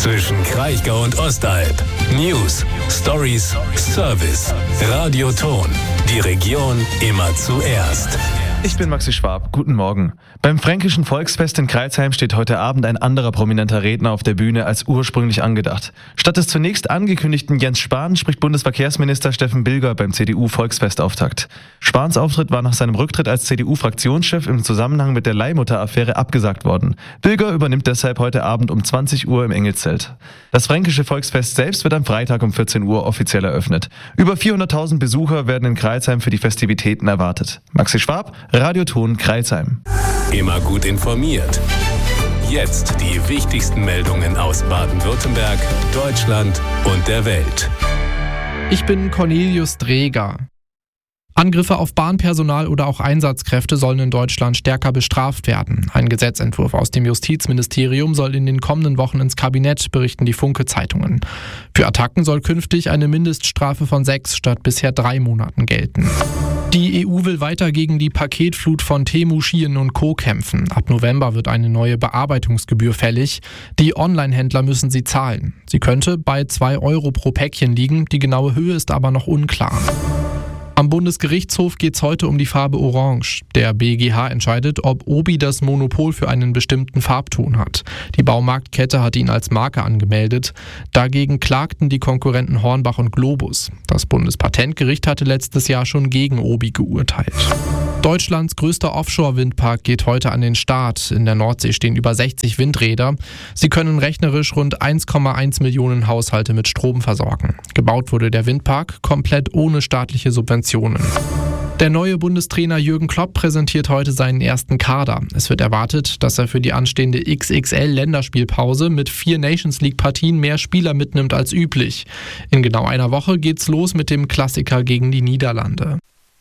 zwischen Kraichgau und Ostalb. News, Stories, Service. Radioton. Die Region immer zuerst. Ich bin Maxi Schwab. Guten Morgen. Beim Fränkischen Volksfest in Crailsheim steht heute Abend ein anderer prominenter Redner auf der Bühne als ursprünglich angedacht. Statt des zunächst angekündigten Jens Spahn spricht Bundesverkehrsminister Steffen Bilger beim CDU-Volksfestauftakt. Spahns Auftritt war nach seinem Rücktritt als CDU-Fraktionschef im Zusammenhang mit der Leihmutter-Affäre abgesagt worden. Bilger übernimmt deshalb heute Abend um 20 Uhr im Engelszelt. Das Fränkische Volksfest selbst wird am Freitag um 14 Uhr offiziell eröffnet. Über 400.000 Besucher werden in Crailsheim für die Festivitäten erwartet. Maxi Schwab, Radioton Crailsheim. Immer gut informiert. Jetzt die wichtigsten Meldungen aus Baden-Württemberg, Deutschland und der Welt. Ich bin Cornelius Dreger. Angriffe auf Bahnpersonal oder auch Einsatzkräfte sollen in Deutschland stärker bestraft werden. Ein Gesetzentwurf aus dem Justizministerium soll in den kommenden Wochen ins Kabinett, berichten die Funke-Zeitungen. Für Attacken soll künftig eine Mindeststrafe von 6 statt bisher 3 Monaten gelten. Die EU will weiter gegen die Paketflut von Temu, Shein und Co. kämpfen. Ab November wird eine neue Bearbeitungsgebühr fällig. Die Online-Händler müssen sie zahlen. Sie könnte bei 2 Euro pro Päckchen liegen. Die genaue Höhe ist aber noch unklar. Am Bundesgerichtshof geht es heute um die Farbe Orange. Der BGH entscheidet, ob Obi das Monopol für einen bestimmten Farbton hat. Die Baumarktkette hat ihn als Marke angemeldet. Dagegen klagten die Konkurrenten Hornbach und Globus. Das Bundespatentgericht hatte letztes Jahr schon gegen Obi geurteilt. Deutschlands größter Offshore-Windpark geht heute an den Start. In der Nordsee stehen über 60 Windräder. Sie können rechnerisch rund 1,1 Millionen Haushalte mit Strom versorgen. Gebaut wurde der Windpark komplett ohne staatliche Subventionen. Der neue Bundestrainer Jürgen Klopp präsentiert heute seinen ersten Kader. Es wird erwartet, dass er für die anstehende XXL-Länderspielpause mit 4 Nations-League-Partien mehr Spieler mitnimmt als üblich. In genau einer Woche geht's los mit dem Klassiker gegen die Niederlande.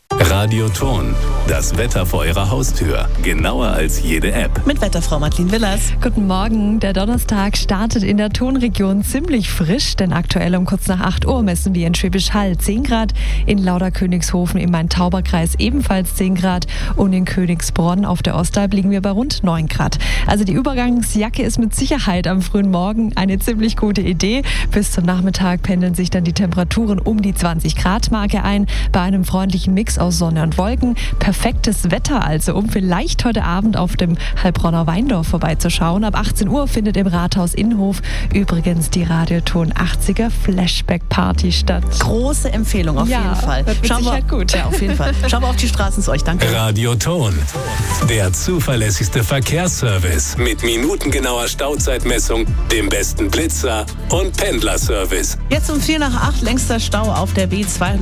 Radioton. Das Wetter vor Ihrer Haustür. Genauer als jede App. Mit Wetterfrau Madeleine Willers. Guten Morgen. Der Donnerstag startet in der Tonregion ziemlich frisch, denn aktuell um kurz nach 8 Uhr messen wir in Schwäbisch Hall 10 Grad, in Lauderkönigshofen im Main-Tauber-Kreis ebenfalls 10 Grad und in Königsbronn auf der Ostalb liegen wir bei rund 9 Grad. Also die Übergangsjacke ist mit Sicherheit am frühen Morgen eine ziemlich gute Idee. Bis zum Nachmittag pendeln sich dann die Temperaturen um die 20-Grad-Marke ein, bei einem freundlichen Mix aus Sonne und Wolken. Perfektes Wetter also, um vielleicht heute Abend auf dem Heilbronner Weindorf vorbeizuschauen. Ab 18 Uhr findet im Rathaus Innenhof übrigens die Radioton 80er Flashback Party statt. Große Empfehlung auf jeden Fall. Schauen wir gut. Ja, auf jeden Fall. Schauen wir auf die Straßen zu euch. Danke. Radioton. Der zuverlässigste Verkehrsservice mit minutengenauer Stauzeitmessung, dem besten Blitzer und Pendlerservice. Jetzt um 7:45 längster Stau auf der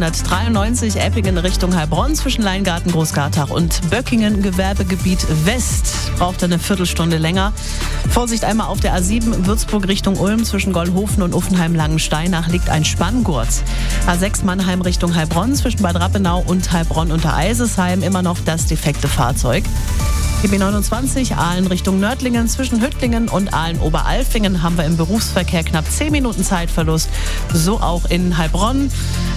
B293 Eppingen Richtung Heilbronn zwischen Leingarten, Großgartach und Böckingen Gewerbegebiet West. Braucht eine Viertelstunde länger. Vorsicht einmal auf der A7 Würzburg Richtung Ulm zwischen Gollhofen und Uffenheim-Langensteinach liegt ein Spanngurt. A6 Mannheim Richtung Heilbronn zwischen Bad Rappenau und Heilbronn unter Eisesheim immer noch das defekte Fahrzeug. Die B29 Aalen Richtung Nördlingen zwischen Hüttlingen und Aalen-Oberalfingen haben wir im Berufsverkehr knapp 10 Minuten Zeitverlust. So auch in Heilbronn.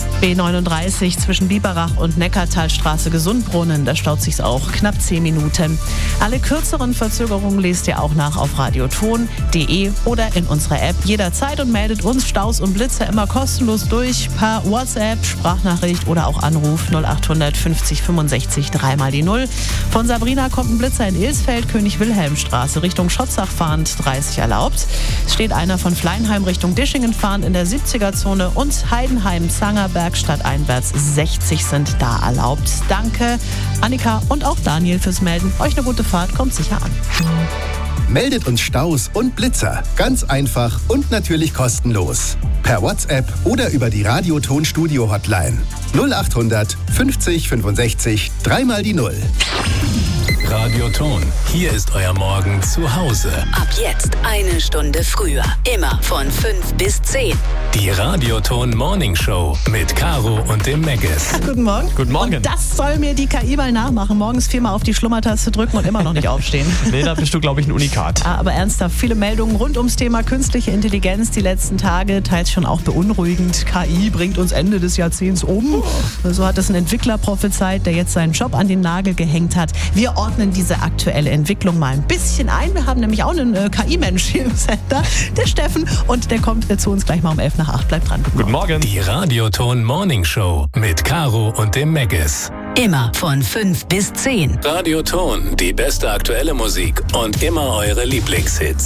B39 zwischen Biberach und Neckartalstraße Gesundbrunnen, da staut sich's auch knapp 10 Minuten. Alle kürzeren Verzögerungen lest ihr auch nach auf radioton.de oder in unserer App jederzeit und meldet uns Staus und Blitzer immer kostenlos durch per WhatsApp, Sprachnachricht oder auch Anruf 0800 50 65 3 mal die 0. Von Sabrina kommt ein Blitzer in Ilsfeld, König-Wilhelm-Straße Richtung Schotzach fahrend 30 erlaubt. Es steht einer von Fleinheim Richtung Dischingen fahrend in der 70er-Zone und Heidenheim-Zangerberg stadteinwärts 60 sind da erlaubt. Danke Annika und auch Daniel fürs Melden. Euch eine gute Fahrt, kommt sicher an. Meldet uns Staus und Blitzer. Ganz einfach und natürlich kostenlos. Per WhatsApp oder über die Radioton-Studio-Hotline. 0800 50 65 3 mal die 0. Radioton. Hier ist euer Morgen zu Hause. Ab jetzt 1 Stunde früher. Immer von 5 bis 10. Die Radioton Morning Show mit Caro und dem Meggis. Guten Morgen. Guten Morgen. Und das soll mir die KI mal nachmachen. Morgens 4-mal auf die Schlummertaste drücken und immer noch nicht aufstehen. Nee, da bist du, glaube ich, ein Unikat. Aber ernsthaft, viele Meldungen rund ums Thema künstliche Intelligenz die letzten Tage, teils schon auch beunruhigend. KI bringt uns Ende des Jahrzehnts um. So hat es ein Entwickler prophezeit, der jetzt seinen Job an den Nagel gehängt hat. Wir ordnen ordnen diese aktuelle Entwicklung mal ein bisschen ein. Wir haben nämlich auch einen KI-Mensch hier im Sender, der Steffen, und der kommt zu uns gleich mal um 7:11. Bleibt dran. Guten Morgen. Die Radioton Morning Show mit Caro und dem Meggis. Immer von 5 bis 10. Radioton, die beste aktuelle Musik und immer eure Lieblingshits.